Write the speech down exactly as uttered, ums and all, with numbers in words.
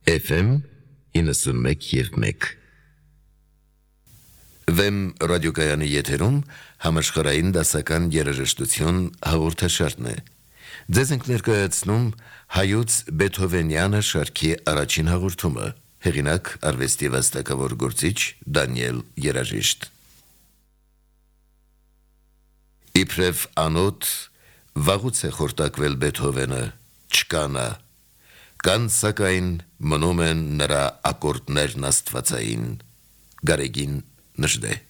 Էֆ էմ իննսունմեկ և մեկ Վեմ ռադիոկայանի եթերում համաշխարհային դասական երաժշտություն հաղորդաշարն է։ Ձեզ ենք ներկայացնում հայոց Բեթհովենյանը շարքի առաջին հաղորդումը, հեղինակ արվեստի վաստակավոր գործիչ Դանիել Երաժիշտ։ Իբրև անոթ վաղուց է խորտակվել Բեթհովենը, չկա նա, կան սակայն մնում են նրա ակորդներն աստվածային։ Գարեգին Նժդե։